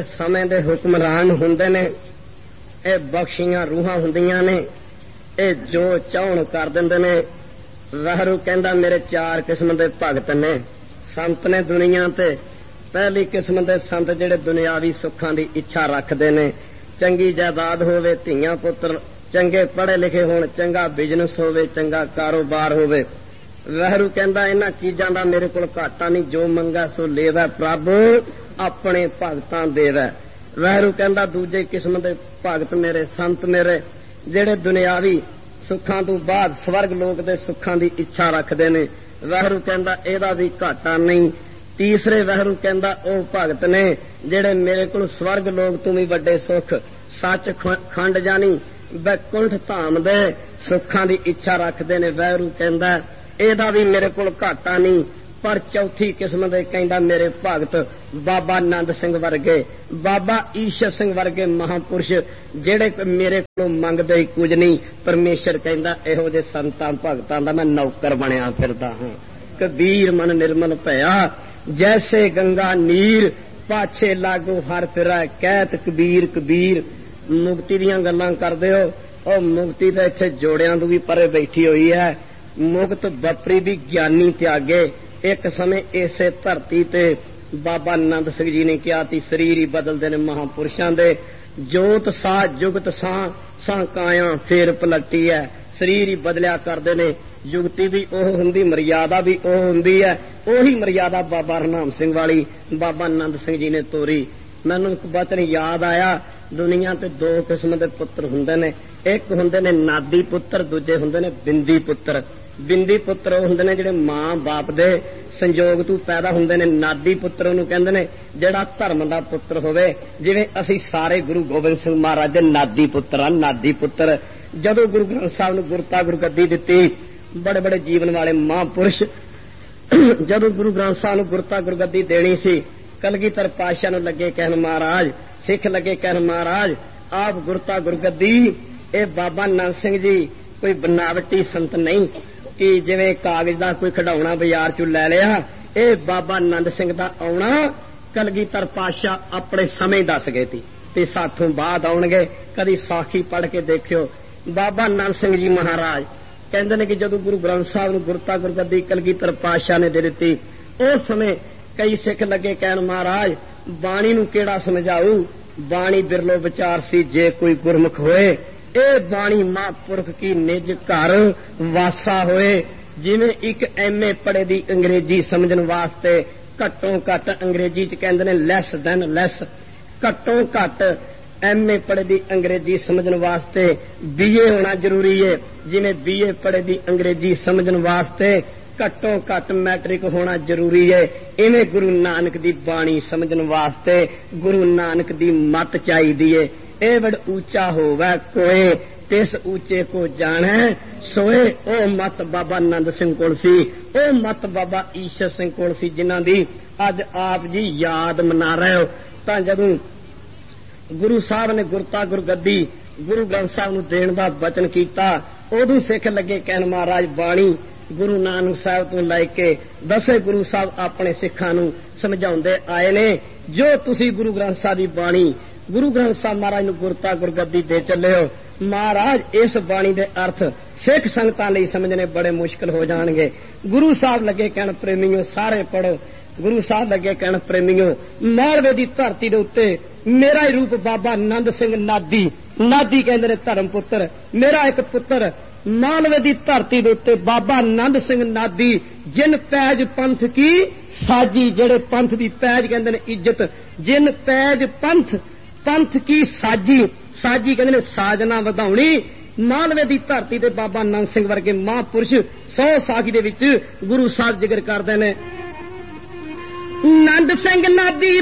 समय दे हुक्मरान हुंदे ने, ये बख्शियां रूहां हुंदियां ने, ये जो चाहण कर दिंदे ने। वाहिगुरू कहंदा मेरे चार किस्म दे भगत ने, संत ने दुनिया ते। पहली किस्म दे संत जिहड़े दुनियावी सुखां दी इच्छा रखदे ने, चंगी जायदाद होवे, धीआं पुत्र चंगे पढ़े लिखे होण, चंगा बिजनेस होवे, चंगा कारोबार होवे। वाहिगुरू कहंदा इन्हां चीजां दा मेरे कोल घाटा नहीं, जो मंगा सो लेवै प्रभु अपने भगतां देवै। वाहिगुरू कहंदा दूजे किस्म दे भगत मेरे, संत मेरे, जिहड़े दुनियावी सुखां तो बाद स्वर्ग लोक दे सुखां दी इच्छा रखदे ने। वाहिगुरू कहंदा इहदा भी घाटा नहीं। तीसरे वाहिगुरू कहंदा ओह भगत ने जिहड़े मेरे कोल स्वर्ग लोक तो भी वड्डे सुख, सच खंड जानी वैकुंठ धाम दे सुखां दी इच्छा रखदे ने। वाहिगुरू कहंदा ਇਹਦਾ भी मेरे कोल घाटा नहीं। पर चौथी किस्म दे कहंदा मेरे भगत बाबा नंद सिंह वर्गे, बाबा ईशर सिंह वर्गे महापुरुष जेड़े मेरे कोलों मंगदे ही कुछ नहीं। परमेश्वर कहंदा इहो जे संतां भगतां दा मैं नौकर बनिया फिरदा हां। कबीर मन निर्मल भया जैसे गंगा नीर, पाछे लागो हर फिरै कहत कबीर कबीर। मुक्ति दीयां गल्लां करदे हो, ओ मुक्ति तां इत्थे जोड़ियां तों भी परे बैठी हुई है। मुक्त बपरी भी ज्ञानी त्यागे। एक समय इसे धरती ते बाबा नंद सिंह जी ने कहा कि शरीर ही बदलते ने महापुरुषों दे। जोत सा जुगत सा काया फेर पलटी है। शरीर ही बदलिया करते ने, जुगती भी ओह हुंदी, मर्यादा भी ओह हुंदी है। ओही मर्यादा बाबा हरनाम सिंह वाली बाबा नंद सिंह जी ने तोरी। मैनूं एक वचन याद आया, दुनिया ते दो किस्म दे पुत्र हुंदे ने, एक हुंदे ने नादी पुत्र, दूजे हुंदे ने बिंदी पुत्र। बिंदी पुत्र ਉਹ ਹੁੰਦੇ ਨੇ ਜਿਹੜੇ ਮਾਂ ਬਾਪ ਦੇ ਸੰਜੋਗ ਤੋਂ ਪੈਦਾ ਹੁੰਦੇ ਨੇ। ਨਾਦੀ ਪੁੱਤਰ ਉਹਨੂੰ ਕਹਿੰਦੇ ਨੇ ਜਿਹੜਾ ਧਰਮ ਦਾ ਪੁੱਤਰ ਹੋਵੇ। ਜਿਵੇਂ ਅਸੀਂ ਸਾਰੇ ਗੁਰੂ ਗੋਬਿੰਦ ਸਿੰਘ ਮਹਾਰਾਜ ਦੇ ਨਾਦੀ ਪੁੱਤਰ ਆ। ਨਾਦੀ ਪੁੱਤਰ ਜਦੋਂ ਗੁਰੂ ਗ੍ਰੰਥ ਸਾਹਿਬ ਨੂੰ ਗੁਰਤਾ ਗੁਰਗੱਦੀ ਦਿੱਤੀ, ਬੜੇ ਬੜੇ ਜੀਵਨ ਵਾਲੇ ਮਹਾਂਪੁਰਸ਼ ਜਦੋਂ ਗੁਰੂ ਗ੍ਰੰਥ ਸਾਹਿਬ ਨੂੰ ਗੁਰਤਾ ਗੁਰਗੱਦੀ ਦੇਣੀ ਸੀ, ਕਲਗੀਧਰ ਪਾਤਸ਼ਾਹ ਨੂੰ ਲੱਗੇ ਕਹਿਣ ਮਹਾਰਾਜ, ਸਿੱਖ ਲੱਗੇ ਕਹਿਣ ਮਹਾਰਾਜ ਆਪ ਗੁਰਤਾ ਗੁਰਗੱਦੀ। ਇਹ ਬਾਬਾ ਨੰਦ ਸਿੰਘ ਜੀ ਕੋਈ ਬਨਾਵਟੀ ਸੰਤ ਨਹੀਂ कि जिवें कागज का कोई खिडौना बाजार चों लै लिया। ये बाबा नंद सिंह दा आउणा कलगीधर पातशाह अपने समय दस गए थे ते साथों बाद आउणगे। कदी साखी पढ़ के देखियो। बाबा नंद सिंह जी महाराज कहंदे ने कि जदों गुरु ग्रंथ साहब नूं गुरता गुरगद्दी कलगीधर पातशाह ने दे दित्ती, उस समय कई सिख लगे कहण महाराज बाणी नूं किहड़ा समझाऊ, बाणी बिरलो विचार सी जे कोई गुरमुख होए। ਇਹ ਬਾਣੀ ਮਹਾਂਪੁਰਖ ਕੀ ਨਿਜ ਘਰ ਵਾਸਾ ਹੋਏ। ਜਿਵੇਂ ਇੱਕ ਐਮਏ ਪੜ੍ਹੇ ਦੀ ਅੰਗਰੇਜ਼ੀ ਸਮਝਣ ਵਾਸਤੇ ਘੱਟੋ ਘੱਟ ਅੰਗਰੇਜ਼ੀ ਚ ਕਹਿੰਦੇ ਨੇ ਲੈਸ ਦੈਨ ਲੈਸ, ਘੱਟੋ ਘੱਟ ਐਮਏ ਪੜ੍ਹੇ ਦੀ ਅੰਗਰੇਜ਼ੀ ਸਮਝਣ ਵਾਸਤੇ ਬੀਏ ਹੋਣਾ ਜ਼ਰੂਰੀ ਹੈ। ਜਿਵੇਂ ਬੀਏ ਪੜ੍ਹੇ ਦੀ ਅੰਗਰੇਜ਼ੀ ਸਮਝਣ ਵਾਸਤੇ ਘੱਟੋ ਘੱਟ ਮੈਟ੍ਰਿਕ ਹੋਣਾ ਜ਼ਰੂਰੀ ਹੈ। ਇਵੇਂ ਗੁਰੂ ਨਾਨਕ ਦੀ ਬਾਣੀ ਸਮਝਣ ਵਾਸਤੇ ਗੁਰੂ ਨਾਨਕ ਦੀ ਮੱਤ ਚਾਹੀਦੀ ਹੈ। ਇਹ ਵਡ ਉੱਚਾ ਹੋਵੇ ਕੋਏ ਤਿਸ ਉੱਚੇ ਕੋ ਜਾਣੈ ਸੋਏ। ਉਹ ਮੱਤ ਬਾਬਾ ਨੰਦ ਸਿੰਘ ਕੋਲ ਸੀ, ਉਹ ਮੱਤ ਬਾਬਾ ਈਸ਼ਰ ਸਿੰਘ ਕੋਲ ਸੀ, ਜਿਨ੍ਹਾਂ ਦੀ ਅੱਜ ਆਪ ਜੀ ਯਾਦ ਮਨਾ ਰਹੇ ਹੋ। ਤਾਂ ਜਦੋਂ ਗੁਰੂ ਸਾਹਿਬ ਨੇ ਗੁਰਤਾ ਗੁਰਗੱਦੀ ਗੁਰੂ ਗ੍ਰੰਥ ਸਾਹਿਬ ਨੂੰ ਦੇਣ ਦਾ ਵਚਨ ਕੀਤਾ, ਉਦੋਂ ਸਿੱਖ ਲੱਗੇ ਕਹਿਣ ਮਹਾਰਾਜ ਬਾਣੀ ਗੁਰੂ ਨਾਨਕ ਸਾਹਿਬ ਤੋਂ ਲੈ ਕੇ 10 ਗੁਰੂ ਸਾਹਿਬ ਆਪਣੇ ਸਿੱਖਾਂ ਨੂੰ ਸਮਝਾਉਂਦੇ ਆਏ ਨੇ। ਜੋ ਤੁਸੀਂ ਗੁਰੂ ਗ੍ਰੰਥ ਸਾਹਿਬ ਦੀ ਬਾਣੀ गुरु ग्रंथ साहब महाराज नूं गुरता गुरगद्दी दे चले हो, महाराज इस बाणी दे अर्थ सिख संगतां लई समझने बड़े मुश्किल हो जाणगे। गुरु साहब लगे कहण प्रेमियों सारे पढ़ो। गुरु साहब लगे कहण प्रेमियों मालवे दी धरती दे उत्ते मेरा ही रूप बाबा नंद सिंह नादी, नादी कहंदे ने धर्म पुत्र, मेरा एक पुत्र मालवे दी धरती दे उत्ते बाबा नंद सिंह नादी जिन पैज पंथ की साजी, जेड़े पंथ दी पैज कहंदे ने इज्जत, जिन पैज पंथ पंथ की साजी, साजी कहते ने साजना वधाउणी। मालवे की धरती ते बाबा नंद सिंह वर्गे महापुरुष 100 साखी दे विच गुरु साहब जिक्र करदे ने। नंद सिंह नादी